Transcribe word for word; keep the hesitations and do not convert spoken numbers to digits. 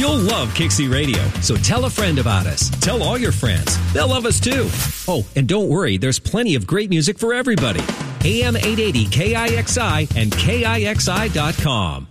You'll love Kixie Radio, so tell a friend about us. Tell all your friends. They'll love us too. Oh, and don't worry, there's plenty of great music for everybody. A M eight eighty K I X I and K I X I dot com.